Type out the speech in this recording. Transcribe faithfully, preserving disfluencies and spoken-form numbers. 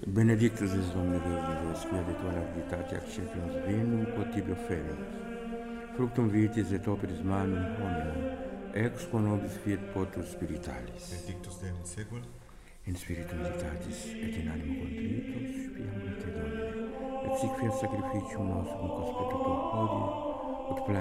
Benedictus es Domine Deus in spiritua largitate ac seculum vinum quod tibi offerimus. Fructum vitis et operis manum hominum, ex quo nobis fiat potus spiritualis. Benedictus Deum in secula. In spiritu meditatis et in animo contritus, spiam te Domine, et sic fiat sacrificium nostrum conspectator hodie, ut